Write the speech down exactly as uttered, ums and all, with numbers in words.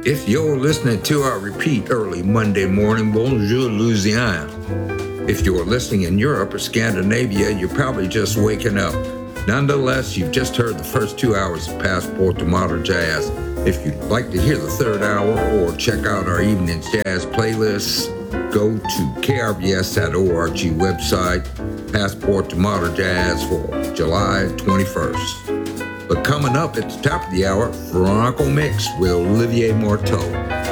If you're listening to our repeat early Monday morning, bonjour Louisiana. If you're listening in Europe or Scandinavia, you're probably just waking up. Nonetheless, you've just heard the first two hours of Passport to Modern Jazz. If you'd like to hear the third hour or check out our evening jazz playlists, go to K R V S dot org website, Passport to Modern Jazz for July twenty-first. But coming up at the top of the hour, Franco Mix with Olivier Marteau.